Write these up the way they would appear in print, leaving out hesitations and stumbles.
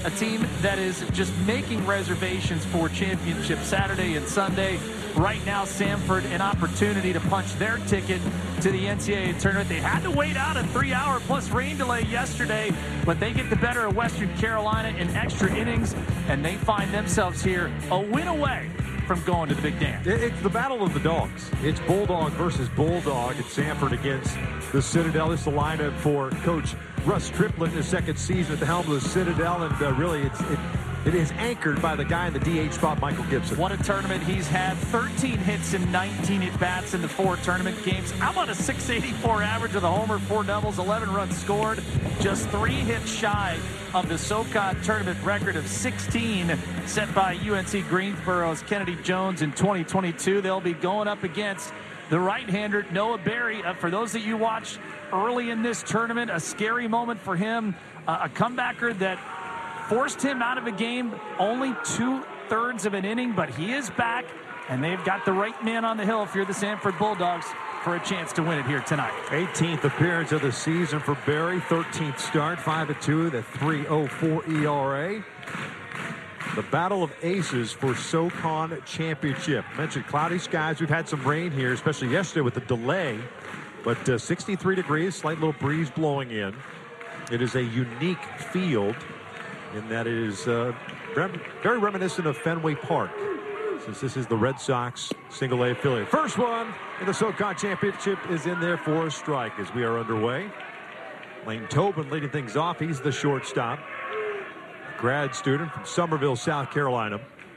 A team that is just making reservations for championship Saturday and Sunday. Right now, Samford, an opportunity to punch their ticket to the NCAA tournament. They had to wait out a 3-hour plus rain delay yesterday, but they get the better of Western Carolina in extra innings, and they find themselves here a win away from going to the Big Dance. It's the battle of the dogs. It's Bulldog versus Bulldog, and Samford against the Citadel. This is the lineup for Coach Russ Triplett in his second season at the helm of the Citadel, and really it is anchored by the guy in the DH spot, Michael Gibson. What a tournament he's had. 13 hits and 19 at-bats in the 4 tournament games. How about a .684 average with a homer, 4 doubles, 11 runs scored? Just 3 hits shy of the SoCon tournament record of 16 set by UNC Greensboro's Kennedy Jones in 2022. They'll be going up against the right-hander Noah Berry. For those that you watched early in this tournament, a scary moment for him. A comebacker that forced him out of a game only 2/3 of an inning, but he is back, and they've got the right man on the hill if you're the Samford Bulldogs for a chance to win it here tonight. 18th appearance of the season for Berry, 13th start, 5-2, the 3.04 ERA. The battle of aces for SoCon Championship. Mentioned cloudy skies. We've had some rain here, especially yesterday with the delay, but 63 degrees, slight little breeze blowing in. It is a unique field in that it is very reminiscent of Fenway Park, since this is the Red Sox single-A affiliate. First one in the SoCon Championship is in there for a strike as we are underway. Lane Tobin leading things off. He's the shortstop. Grad student from Summerville, South Carolina.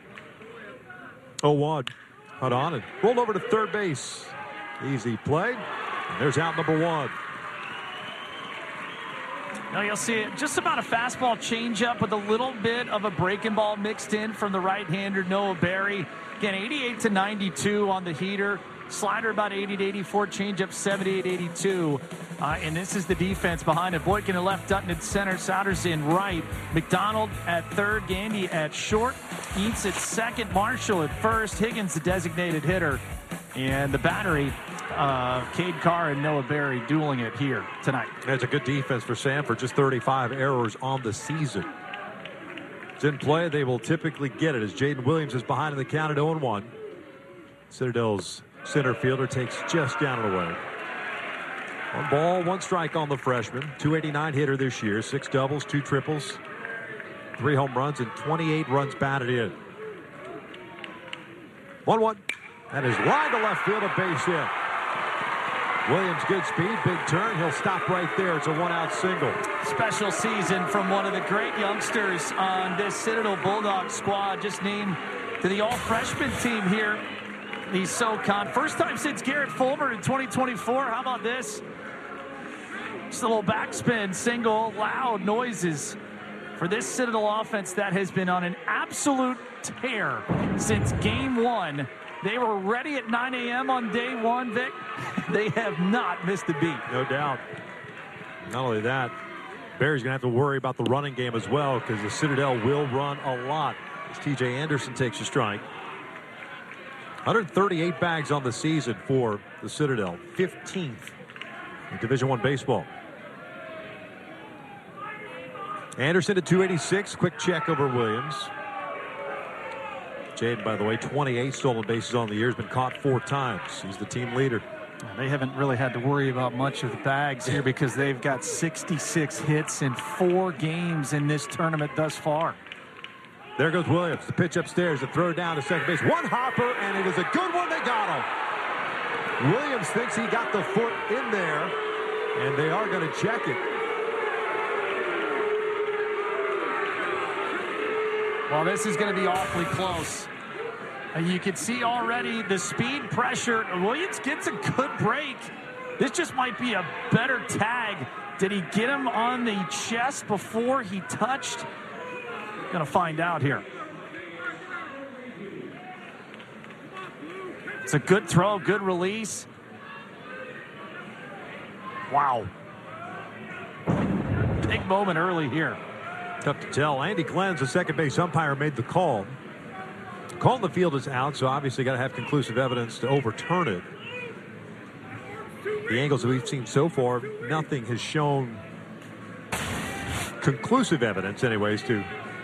0-1. Hold on and rolled over to third base. Easy play. And there's out number 1. Now you'll see just about a fastball changeup with a little bit of a breaking ball mixed in from the right-hander Noah Berry. Again, 88 to 92 on the heater. Slider about 80 to 84. Changeup 78, 82. And this is the defense behind it. Boykin at left, Dutton at center, Souders in right. McDonald at third, Gandy at short. Eats at second, Marshall at first. Higgins the designated hitter. And the battery, Cade Carr and Noah Berry dueling it here tonight. That's a good defense for Samford. Just 35 errors on the season. It's in play. They will typically get it as Jaden Williams is behind in the count at 0-1. Citadel's center fielder takes just down and away. 1 ball, 1 strike on the freshman. .289 hitter this year. 6 doubles, 2 triples, 3 home runs, and 28 runs batted in. 1-1. That is wide to left field, a base hit. Williams, good speed, big turn. He'll stop right there. It's a 1-out single. Special season from one of the great youngsters on this Citadel Bulldog squad. Just named to the all-freshman team here. The SoCon. First time since Garrett Fulmer in 2024. How about this? Just a little backspin, single, loud noises for this Citadel offense that has been on an absolute tear since game 1. They were ready at 9 a.m. on day 1, Vic. They have not missed a beat. No doubt. Not only that, Berry's going to have to worry about the running game as well, because the Citadel will run a lot as TJ Anderson takes a strike. 138 bags on the season for the Citadel. 15th in Division I baseball. Anderson at 286. Quick check over Williams. Jaden, by the way, 28 stolen bases on the year. Has been caught 4 times. He's the team leader. They haven't really had to worry about much of the bags here because they've got 66 hits in 4 games in this tournament thus far. There goes Williams. The pitch upstairs. The throw down to second base. 1 hopper, and it is a good one. They got him. Williams thinks he got the foot in there, and they are going to check it. Well, this is going to be awfully close. You can see already the speed pressure. Williams gets a good break. This just might be a better tag. Did he get him on the chest before he touched? Going to find out here. It's a good throw, good release. Wow. Big moment early here. Tough to tell. Andy Glenn's the second base umpire made the call. Call in the field is out, so obviously got to have conclusive evidence to overturn it. The angles that we've seen so far, nothing has shown conclusive evidence anyways to